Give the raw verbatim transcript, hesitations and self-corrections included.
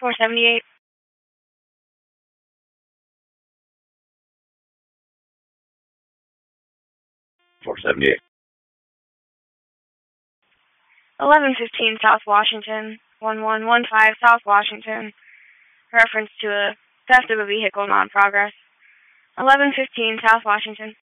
four seventy-eight. four seventy-eight. eleven fifteen South Washington, one one one five South Washington. Reference to a theft of a vehicle, non-progress. eleven fifteen South Washington.